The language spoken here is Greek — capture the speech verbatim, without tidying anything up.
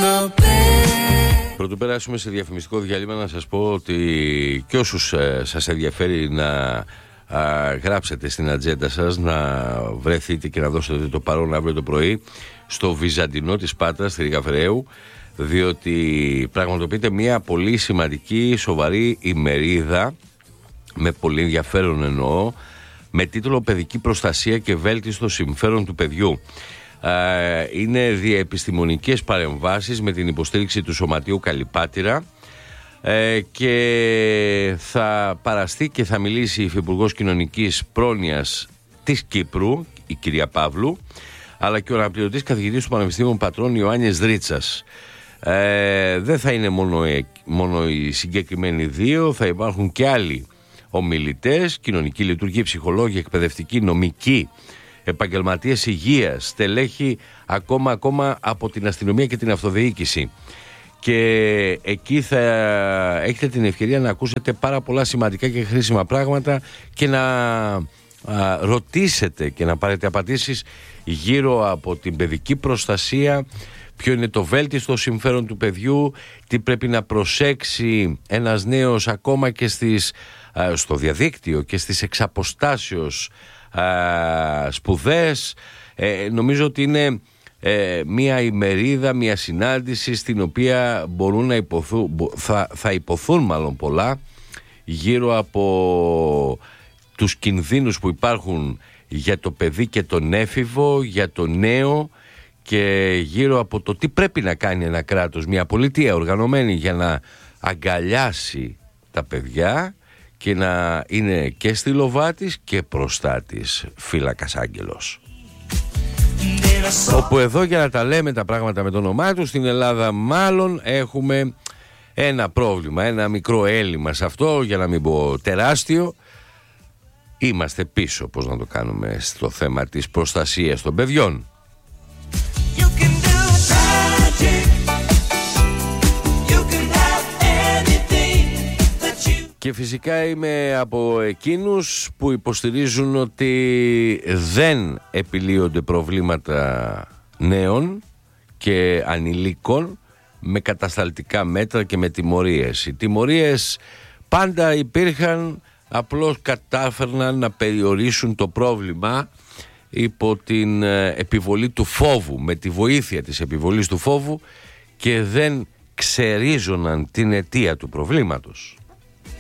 Πρωτού περάσουμε σε διαφημιστικό διάλειμμα, να σας πω ότι και όσους ε, σας ενδιαφέρει να α, γράψετε στην ατζέντα σας, να βρεθείτε και να δώσετε το παρόν αύριο το πρωί στο Βυζαντινό της Πάτρας, στη Ριγαφραίου, διότι πραγματοποιείται μια πολύ σημαντική, σοβαρή ημερίδα, με πολύ ενδιαφέρον εννοώ, με τίτλο «Παιδική προστασία και βέλτιστο συμφέρον του παιδιού». Είναι διαεπιστημονικές παρεμβάσεις με την υποστήριξη του Σωματείου Καλλιπάτηρα και θα παραστεί και θα μιλήσει η Υφυπουργός Κοινωνικής Πρόνοιας της Κύπρου, η κυρία Παύλου, αλλά και ο αναπληρωτής καθηγητής του Πανεπιστήμιου Πατρών, Ιωάννης Δρίτσας. Ε, δεν θα είναι μόνο, μόνο οι συγκεκριμένοι δύο, θα υπάρχουν και άλλοι ομιλητές, κοινωνικοί λειτουργοί, ψυχολόγοι, εκπαιδευτικοί, νομικοί, επαγγελματίες υγείας, στελέχη ακόμα, ακόμα από την αστυνομία και την αυτοδιοίκηση. Και εκεί θα έχετε την ευκαιρία να ακούσετε πάρα πολλά σημαντικά και χρήσιμα πράγματα και να α, ρωτήσετε και να πάρετε απαντήσεις γύρω από την παιδική προστασία, ποιο είναι το βέλτιστο συμφέρον του παιδιού, τι πρέπει να προσέξει ένας νέος ακόμα και στις, α, στο διαδίκτυο και στις εξαποστάσεως α, σπουδές. Ε, νομίζω ότι είναι ε, μια ημερίδα, μια συνάντηση στην οποία μπορούν να υποθούν, θα, θα υποθούν μάλλον πολλά γύρω από τους κινδύνους που υπάρχουν για το παιδί και τον έφηβο, για το νέο, και γύρω από το τι πρέπει να κάνει ένα κράτος, μια πολιτεία οργανωμένη για να αγκαλιάσει τα παιδιά και να είναι και στη λοβά της και μπροστά της φύλακας άγγελος. Όπου εδώ, για να τα λέμε τα πράγματα με το όνομά του, στην Ελλάδα μάλλον έχουμε ένα πρόβλημα, ένα μικρό έλλειμμα σε αυτό, για να μην πω τεράστιο. Είμαστε πίσω, πώς να το κάνουμε, στο θέμα της προστασίας των παιδιών. Και φυσικά είμαι από εκείνους που υποστηρίζουν ότι δεν επιλύονται προβλήματα νέων και ανηλίκων με κατασταλτικά μέτρα και με τιμωρίες. Οι τιμωρίες πάντα υπήρχαν, απλώς κατάφερναν να περιορίσουν το πρόβλημα υπό την επιβολή του φόβου, με τη βοήθεια της επιβολής του φόβου, και δεν ξερίζωναν την αιτία του προβλήματος.